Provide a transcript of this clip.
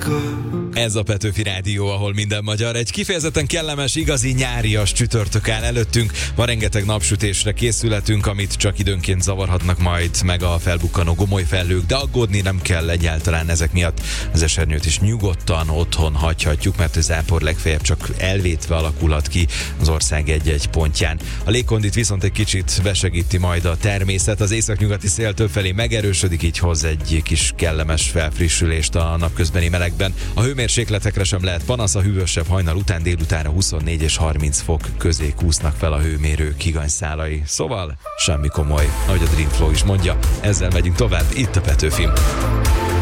Ez a Petőfi Rádió, ahol minden magyar. Egy kifejezetten kellemes, igazi nyárias csütörtök áll előttünk. Van rengeteg napsütésre készületünk, amit csak időnként zavarhatnak majd meg a felbukkanó gomoly felhők, de aggódni nem kell egyáltalán ezek miatt. Az esernyőt is nyugodtan otthon hagyhatjuk, mert a zápor legfeljebb csak elvétve alakulhat ki az ország egy-egy pontján. A légkondit viszont egy kicsit besegíti majd a természet. Az északnyugati szél többfelé megerősödik, így hoz egy kis kellemes felfrissülést a napközbeni melegben. A hőmérsékletekre sem lehet panasz, a hűvösebb hajnal után délutánra 24 és 30 fok közé kúsznak fel a hőmérők higanyszálai. Szóval semmi komoly, ahogy a Dream Flow is mondja. Ezzel megyünk tovább itt a Petőfin.